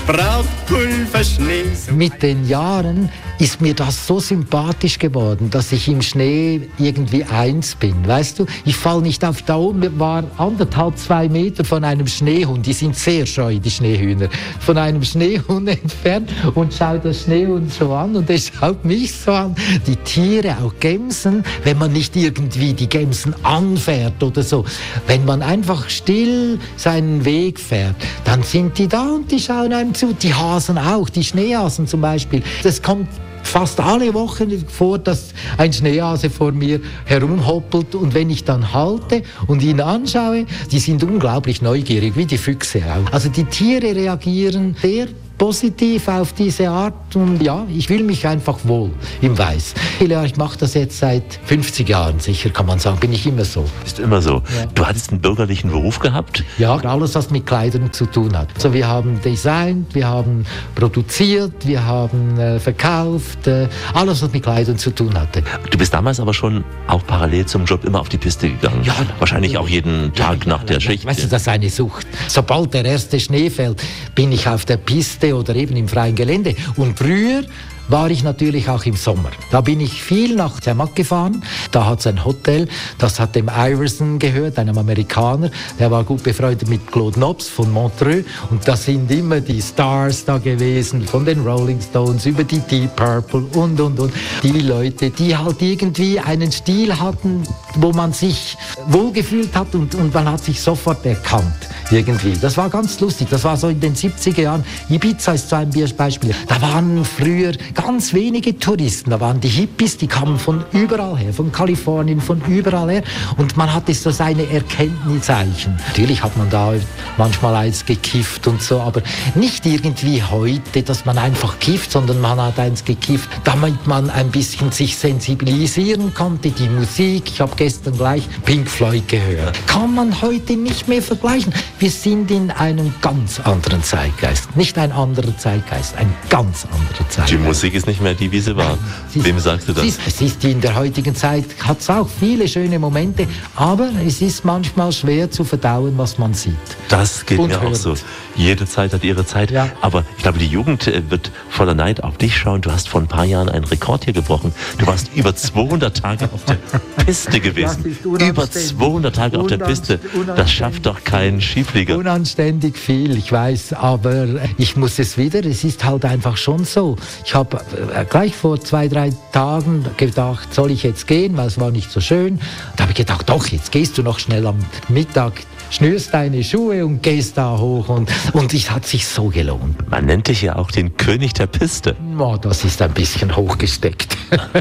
braucht Pulverschnee. Mit den Jahren ist mir das so sympathisch geworden, dass ich im Schnee irgendwie eins bin. Weißt du, ich falle nicht auf. Da oben war 1,5, 2 Meter von einem Schneehund, die sind sehr scheu, die Schneehühner, von einem Schneehund entfernt und schaut das Schneehund so an und er schaut mich so an. Die Tiere, auch Gämsen, wenn man nicht irgendwie die Gämsen anfährt oder so, wenn man einfach still seinen Weg fährt, dann sind die da und die schauen einem zu. Die Hasen auch, die Schneehasen zum Beispiel. Das kommt fast alle Wochen vor, dass ein Schneehase vor mir herumhoppelt und wenn ich dann halte und ihn anschaue, die sind unglaublich neugierig, wie die Füchse auch. Also die Tiere reagieren sehr positiv auf diese Art und ja, ich fühle mich einfach wohl im Weiß. Ich mache das jetzt seit 50 Jahren, sicher kann man sagen, bin ich immer so. Ist immer so. Ja. Du hattest einen bürgerlichen Beruf gehabt? Ja, alles, was mit Kleidern zu tun hat. Also wir haben designt, wir haben produziert, wir haben verkauft, alles, was mit Kleidern zu tun hatte. Du bist damals aber schon auch parallel zum Job immer auf die Piste gegangen. Ja. Wahrscheinlich auch jeden Tag nach der Schicht. Weißt du, das ist eine Sucht. Sobald der erste Schnee fällt, bin ich auf der Piste oder eben im freien Gelände. Und früher war ich natürlich auch im Sommer. Da bin ich viel nach Zermatt gefahren. Da hat es ein Hotel, das hat dem Iverson gehört, einem Amerikaner. Der war gut befreundet mit Claude Nobs von Montreux. Und da sind immer die Stars da gewesen, von den Rolling Stones über die Deep Purple und. Die Leute, die halt irgendwie einen Stil hatten, wo man sich wohlgefühlt hat und man hat sich sofort erkannt. Irgendwie. Das war ganz lustig. Das war so in den 70er Jahren. Ibiza ist so ein Beispiel. Da waren früher ganz wenige Touristen. Da waren die Hippies, die kamen von überall her, von Kalifornien, von überall her. Und man hatte so seine Erkenntniszeichen. Natürlich hat man da manchmal eins gekifft und so, aber nicht irgendwie heute, dass man einfach kifft, sondern man hat eins gekifft, damit man ein bisschen sich sensibilisieren konnte. Die Musik, ich habe gestern gleich Pink Floyd gehört. Kann man heute nicht mehr vergleichen. Wir sind in einem ganz anderen Zeitgeist. Nicht ein anderer Zeitgeist, ein ganz anderer Zeitgeist. Die Musik ist nicht mehr die, wie sie war. Wem sagst du das? Es ist in der heutigen Zeit, hat es auch viele schöne Momente, aber es ist manchmal schwer zu verdauen, was man sieht. Das geht mir auch so. Jede Zeit hat ihre Zeit. Ja. Aber ich glaube, die Jugend wird voller Neid auf dich schauen. Du hast vor ein paar Jahren einen Rekord hier gebrochen. Du warst über 200 Tage auf der Piste gewesen. Über 200 Tage auf der Piste. Das schafft doch kein Skiflieger. Unanständig viel, ich weiß, aber ich muss es wieder. Es ist halt einfach schon so. Ich habe gleich vor 2-3 Tagen gedacht, soll ich jetzt gehen, weil es war nicht so schön. Da habe ich gedacht, doch, jetzt gehst du noch schnell am Mittag, schnürst deine Schuhe und gehst da hoch und es hat sich so gelohnt. Man nennt dich ja auch den König der Piste. Oh, das ist ein bisschen hochgesteckt.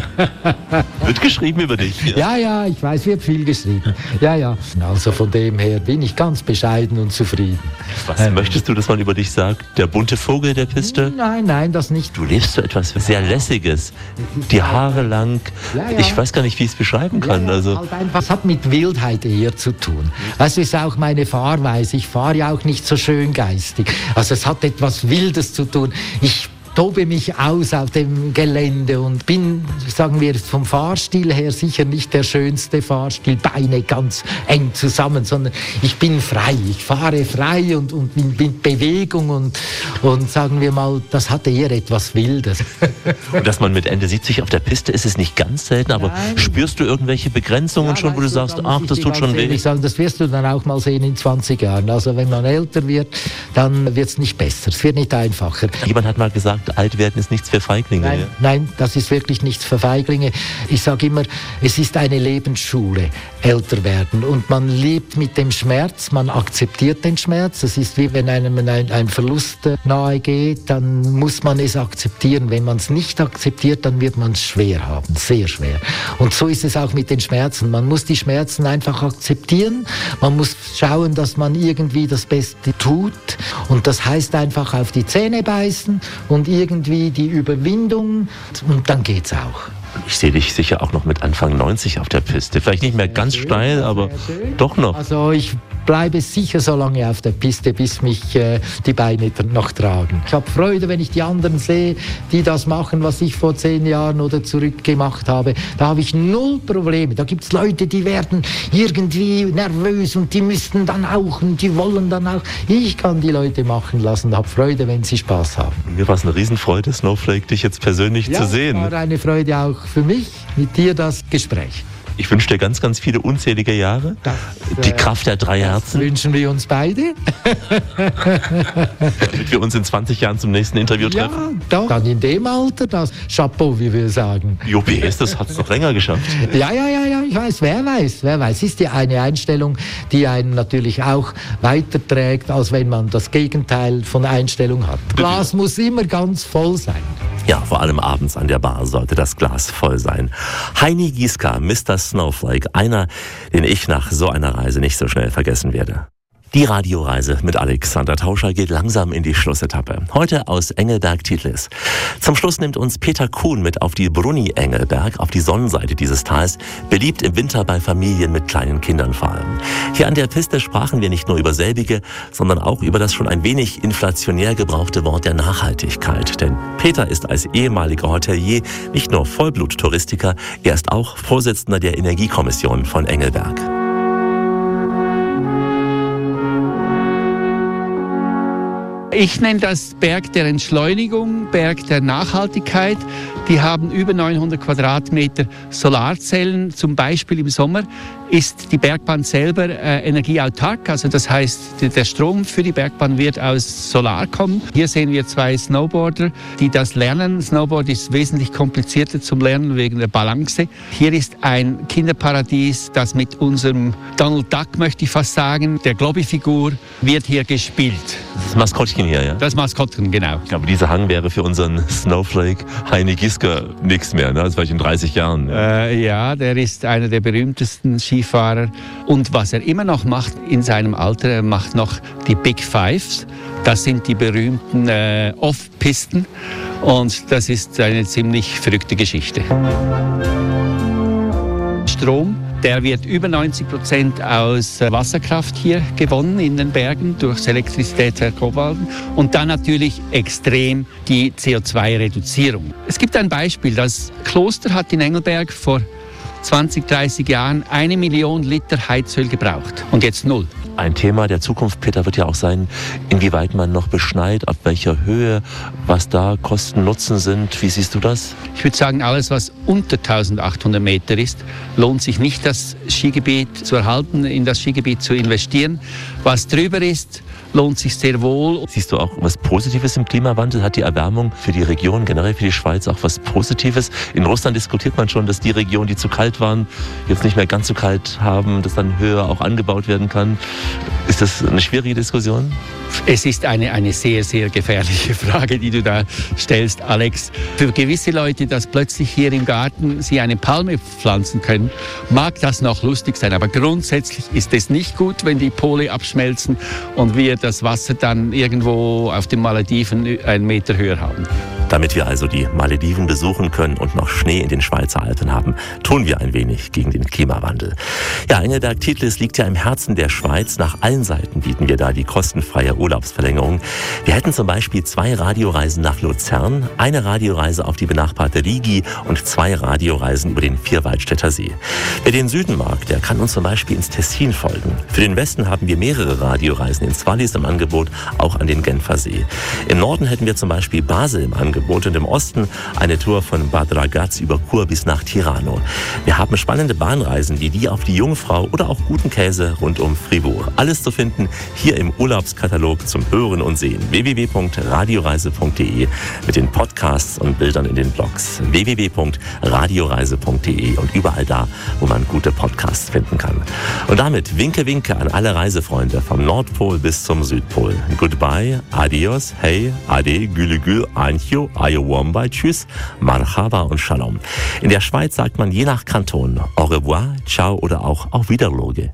Wird geschrieben über dich. Ja, ich weiß, wird viel geschrieben. Ja. Also von dem her bin ich ganz bescheiden und zufrieden. Was möchtest du, dass man über dich sagt? Der bunte Vogel der Piste? Nein, das nicht. Du lebst so etwas sehr Lässiges. Die Haare lang. Ja. Ich weiß gar nicht, wie ich es beschreiben kann. Ja, also halt einfach, es hat mit Wildheit eher zu tun. Weißt du, ist auch meine Fahrweise. Ich fahre ja auch nicht so schön geistig. Also es hat etwas Wildes zu tun. Ich tobe mich aus auf dem Gelände und bin, sagen wir, vom Fahrstil her sicher nicht der schönste Fahrstil, Beine ganz eng zusammen, sondern ich bin frei, ich fahre frei und bin Bewegung und sagen wir mal, das hat eher etwas Wildes. Und dass man mit Ende 70 auf der Piste ist, ist nicht ganz selten, aber spürst du irgendwelche Begrenzungen schon, wo du sagst, ach, das tut schon weh? Ich sagen, das wirst du dann auch mal sehen in 20 Jahren. Also wenn man älter wird, dann wird es nicht besser, es wird nicht einfacher. Jemand hat mal gesagt, alt werden ist nichts für Feiglinge. Nein, das ist wirklich nichts für Feiglinge. Ich sage immer, es ist eine Lebensschule, älter werden. Und man lebt mit dem Schmerz, man akzeptiert den Schmerz. Es ist wie wenn einem ein Verlust nahe geht, dann muss man es akzeptieren. Wenn man es nicht akzeptiert, dann wird man es schwer haben, sehr schwer. Und so ist es auch mit den Schmerzen. Man muss die Schmerzen einfach akzeptieren. Man muss schauen, dass man irgendwie das Beste tut. Und das heißt einfach auf die Zähne beißen und irgendwie die Überwindung und dann geht's auch. Ich sehe dich sicher auch noch mit Anfang 90 auf der Piste. Vielleicht nicht mehr ganz steil, aber doch noch. Also ich bleibe sicher so lange auf der Piste, bis mich die Beine noch tragen. Ich habe Freude, wenn ich die anderen sehe, die das machen, was ich vor 10 Jahren oder zurück gemacht habe. Da habe ich null Probleme. Da gibt es Leute, die werden irgendwie nervös und die müssten dann auch und die wollen dann auch. Ich kann die Leute machen lassen und habe Freude, wenn sie Spaß haben. Mir war es eine Riesenfreude, Snowflake, dich jetzt persönlich zu sehen. Ja, war eine Freude auch für mich, mit dir das Gespräch. Ich wünsche dir ganz, ganz viele unzählige Jahre. Die Kraft der 3 Herzen. Wünschen wir uns beide. Damit wir uns in 20 Jahren zum nächsten Interview treffen. Ja, doch. Dann in dem Alter, das Chapeau, wie wir sagen. JBS, das hat es noch länger geschafft. Ja, ich weiß. Wer weiß. Ist ja eine Einstellung, die einen natürlich auch weiterträgt, als wenn man das Gegenteil von Einstellung hat. Glas muss immer ganz voll sein. Ja, vor allem abends an der Bar sollte das Glas voll sein. Heini Gieska, Mr. Snowflake, einer, den ich nach so einer Reise nicht so schnell vergessen werde. Die Radioreise mit Alexander Tauscher geht langsam in die Schlussetappe. Heute aus Engelberg-Titlis. Zum Schluss nimmt uns Peter Kuhn mit auf die Brunni Engelberg, auf die Sonnenseite dieses Tals, beliebt im Winter bei Familien mit kleinen Kindern vor allem. Hier an der Piste sprachen wir nicht nur über selbige, sondern auch über das schon ein wenig inflationär gebrauchte Wort der Nachhaltigkeit. Denn Peter ist als ehemaliger Hotelier nicht nur Vollblut-Touristiker, er ist auch Vorsitzender der Energiekommission von Engelberg. Ich nenne das Berg der Entschleunigung, Berg der Nachhaltigkeit. Die haben über 900 Quadratmeter Solarzellen. Zum Beispiel im Sommer ist die Bergbahn selber energieautark. Also das heißt, der Strom für die Bergbahn wird aus Solar kommen. Hier sehen wir 2 Snowboarder, die das lernen. Snowboard ist wesentlich komplizierter zum Lernen wegen der Balance. Hier ist ein Kinderparadies, das mit unserem Donald Duck, möchte ich fast sagen, der Globby-Figur, wird hier gespielt. Das Maskottchen hier, ja? Das Maskottchen, genau. Ich glaube, dieser Hang wäre für unseren Snowflake Heini Gieska nichts mehr, ne? Das war ich in 30 Jahren. Ja, der ist einer der berühmtesten Skifahrer. Und was er immer noch macht in seinem Alter, er macht noch die Big Fives. Das sind die berühmten Off-Pisten. Und das ist eine ziemlich verrückte Geschichte. Strom. Der wird über 90% aus Wasserkraft hier gewonnen in den Bergen durch Elektrizität der Kobalt und dann natürlich extrem die CO2-Reduzierung. Es gibt ein Beispiel, das Kloster hat in Engelberg vor 20, 30 Jahren 1 Million Liter Heizöl gebraucht und jetzt 0. Ein Thema der Zukunft, Peter, wird ja auch sein, inwieweit man noch beschneit, auf welcher Höhe, was da Kosten, Nutzen sind. Wie siehst du das? Ich würde sagen, alles, was unter 1800 Meter ist, lohnt sich nicht, das Skigebiet zu erhalten, in das Skigebiet zu investieren. Was drüber ist, lohnt sich sehr wohl. Siehst du auch was Positives im Klimawandel? Hat die Erwärmung für die Region, generell für die Schweiz, auch was Positives? In Russland diskutiert man schon, dass die Regionen, die zu kalt waren, jetzt nicht mehr ganz so kalt haben, dass dann höher auch angebaut werden kann. Ist das eine schwierige Diskussion? Es ist eine sehr, sehr gefährliche Frage, die du da stellst, Alex. Für gewisse Leute, dass plötzlich hier im Garten sie eine Palme pflanzen können, mag das noch lustig sein. Aber grundsätzlich ist es nicht gut, wenn die Pole abschmelzen und wir das Wasser dann irgendwo auf den Malediven 1 Meter höher haben. Damit wir also die Malediven besuchen können und noch Schnee in den Schweizer Alpen haben, tun wir ein wenig gegen den Klimawandel. Ja, Engelberg-Titlis liegt ja im Herzen der Schweiz. Nach allen Seiten bieten wir da die kostenfreie Urlaubsverlängerung. Wir hätten zum Beispiel 2 Radioreisen nach Luzern, eine Radioreise auf die benachbarte Rigi und 2 Radioreisen über den Vierwaldstätter See. Wer den Süden mag, der kann uns zum Beispiel ins Tessin folgen. Für den Westen haben wir mehrere Radioreisen ins Wallis im Angebot, auch an den Genfer See. Im Norden hätten wir zum Beispiel Basel im Angebot und im Osten eine Tour von Bad Ragaz über Chur bis nach Tirano. Wir haben spannende Bahnreisen wie die auf die Jungfrau oder auch guten Käse rund um Fribourg. Alles zu finden hier im Urlaubskatalog zum Hören und Sehen. www.radioreise.de mit den Podcasts und Bildern in den Blogs. www.radioreise.de und überall da, wo man gute Podcasts finden kann. Und damit winke, winke an alle Reisefreunde vom Nordpol bis zum Südpol. Goodbye, adios, hey, ade, gülü gül, ancho, Ayowombai, tschüss, Marhaba und Shalom. In der Schweiz sagt man je nach Kanton au revoir, ciao oder auch auf Wiederloge.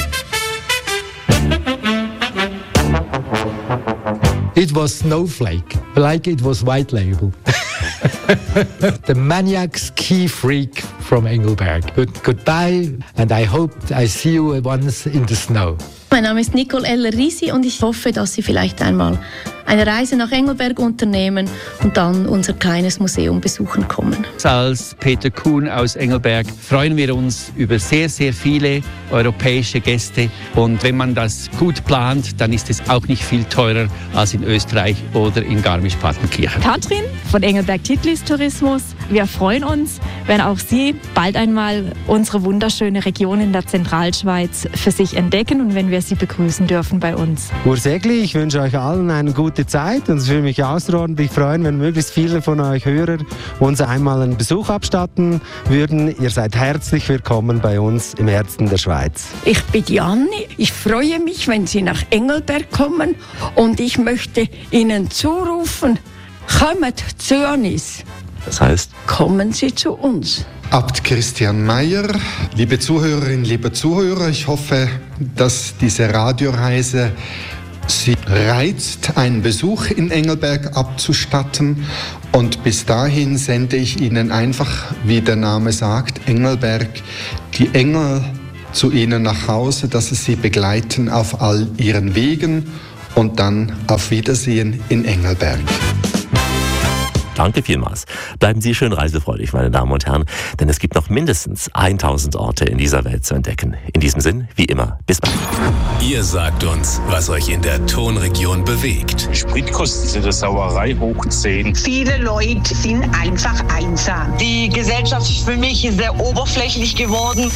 It was Snowflake, like it was White Label. The maniac ski freak from Engelberg. Goodbye, and I hope I see you once in the snow. Mein Name ist Nicole Eller-Risi und ich hoffe, dass Sie vielleicht einmal eine Reise nach Engelberg unternehmen und dann unser kleines Museum besuchen kommen. Als Peter Kuhn aus Engelberg freuen wir uns über sehr, sehr viele europäische Gäste. Und wenn man das gut plant, dann ist es auch nicht viel teurer als in Österreich oder in Garmisch-Partenkirchen. Katrin von Engelberg Titlis Tourismus. Wir freuen uns, wenn auch Sie bald einmal unsere wunderschöne Region in der Zentralschweiz für sich entdecken und wenn wir Sie begrüßen dürfen bei uns. Urs Egli, ich wünsche euch allen eine gute Zeit und es würde mich außerordentlich freuen, wenn möglichst viele von euch Hörer uns einmal einen Besuch abstatten würden. Ihr seid herzlich willkommen bei uns im Herzen der Schweiz. Ich bin die Anni. Ich freue mich, wenn Sie nach Engelberg kommen und ich möchte Ihnen zurufen, kommt zu uns. Das heißt? Kommen Sie zu uns. Abt Christian Meyer, liebe Zuhörerinnen, liebe Zuhörer, ich hoffe, dass diese Radioreise Sie reizt, einen Besuch in Engelberg abzustatten. Und bis dahin sende ich Ihnen einfach, wie der Name sagt, Engelberg, die Engel zu Ihnen nach Hause, dass Sie sie begleiten auf all Ihren Wegen und dann auf Wiedersehen in Engelberg. Danke vielmals. Bleiben Sie schön reisefreudig, meine Damen und Herren, denn es gibt noch mindestens 1000 Orte in dieser Welt zu entdecken. In diesem Sinn, wie immer, bis bald. Ihr sagt uns, was euch in der Tonregion bewegt. Spritkosten sind eine Sauerei hoch 10. Viele Leute sind einfach einsam. Die Gesellschaft ist für mich sehr oberflächlich geworden.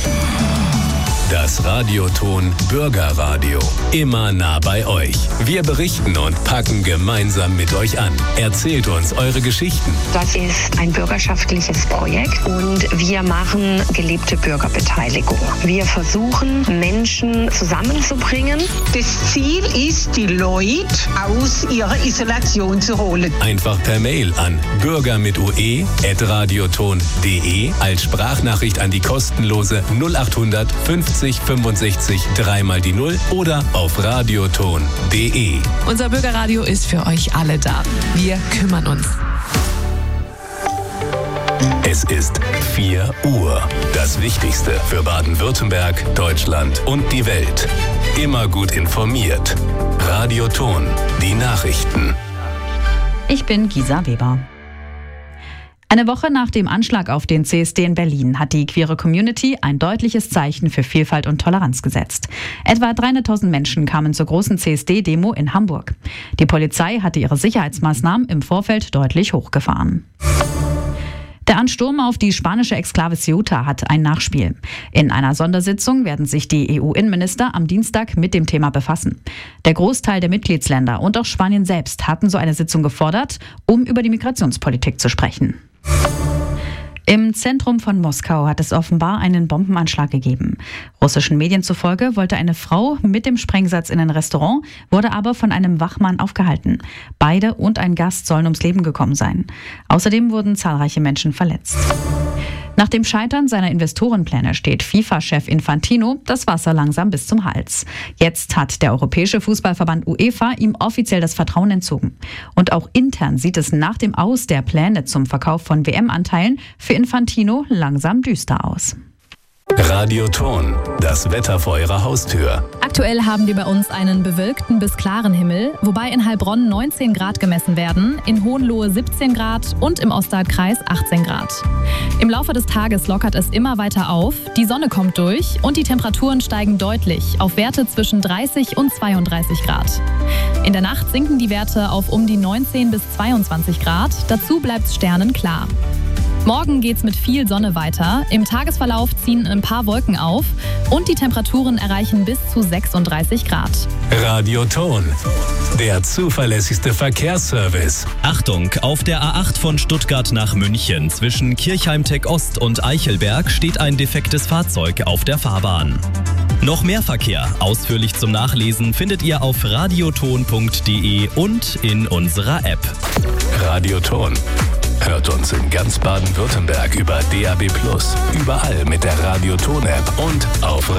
Das Radioton Bürgerradio. Immer nah bei euch. Wir berichten und packen gemeinsam mit euch an. Erzählt uns eure Geschichten. Das ist ein bürgerschaftliches Projekt und wir machen gelebte Bürgerbeteiligung. Wir versuchen, Menschen zusammenzubringen. Das Ziel ist, die Leute aus ihrer Isolation zu holen. Einfach per Mail an bürger@radioton.de als Sprachnachricht an die kostenlose 0800 50 65 3 mal die 0 oder auf radioton.de. Unser Bürgerradio ist für euch alle da. Wir kümmern uns. Es ist 4 Uhr. Das Wichtigste für Baden-Württemberg, Deutschland und die Welt. Immer gut informiert. Radioton. Die Nachrichten. Ich bin Gisa Weber. Eine Woche nach dem Anschlag auf den CSD in Berlin hat die queere Community ein deutliches Zeichen für Vielfalt und Toleranz gesetzt. Etwa 300.000 Menschen kamen zur großen CSD-Demo in Hamburg. Die Polizei hatte ihre Sicherheitsmaßnahmen im Vorfeld deutlich hochgefahren. Der Ansturm auf die spanische Exklave Ceuta hat ein Nachspiel. In einer Sondersitzung werden sich die EU-Innenminister am Dienstag mit dem Thema befassen. Der Großteil der Mitgliedsländer und auch Spanien selbst hatten so eine Sitzung gefordert, um über die Migrationspolitik zu sprechen. Im Zentrum von Moskau hat es offenbar einen Bombenanschlag gegeben. Russischen Medien zufolge wollte eine Frau mit dem Sprengsatz in ein Restaurant, wurde aber von einem Wachmann aufgehalten. Beide und ein Gast sollen ums Leben gekommen sein. Außerdem wurden zahlreiche Menschen verletzt. Nach dem Scheitern seiner Investorenpläne steht FIFA-Chef Infantino das Wasser langsam bis zum Hals. Jetzt hat der Europäische Fußballverband UEFA ihm offiziell das Vertrauen entzogen. Und auch intern sieht es nach dem Aus der Pläne zum Verkauf von WM-Anteilen für Infantino langsam düster aus. Radioton, das Wetter vor Ihrer Haustür. Aktuell haben wir bei uns einen bewölkten bis klaren Himmel, wobei in Heilbronn 19 Grad gemessen werden, in Hohenlohe 17 Grad und im Ostalbkreis 18 Grad. Im Laufe des Tages lockert es immer weiter auf, die Sonne kommt durch und die Temperaturen steigen deutlich auf Werte zwischen 30 und 32 Grad. In der Nacht sinken die Werte auf um die 19 bis 22 Grad, dazu bleibt es sternenklar. Morgen geht's mit viel Sonne weiter. Im Tagesverlauf ziehen ein paar Wolken auf und die Temperaturen erreichen bis zu 36 Grad. Radioton, der zuverlässigste Verkehrsservice. Achtung, auf der A8 von Stuttgart nach München zwischen Kirchheim-Tech Ost und Eichelberg steht ein defektes Fahrzeug auf der Fahrbahn. Noch mehr Verkehr, ausführlich zum Nachlesen, findet ihr auf radioton.de und in unserer App. Radioton. Hört uns in ganz Baden-Württemberg über DAB+, überall mit der Radioton-App und auf